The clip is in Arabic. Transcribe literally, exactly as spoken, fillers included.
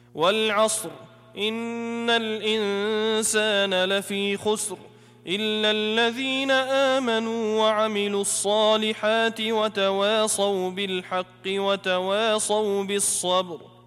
والعصر إن الإنسان لفي خسر إلا الذين آمنوا وعملوا الصالحات وتواصوا بالحق وتواصوا بالصبر.